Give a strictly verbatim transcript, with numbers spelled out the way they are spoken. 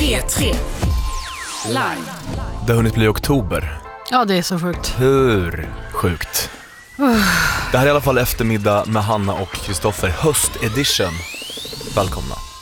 P tre Live. Det har hunnit bli oktober. Ja, det är så sjukt. Hur sjukt? Uh. Det här är i alla fall eftermiddag med Hanna och Kristoffer, höstedition. Välkomna.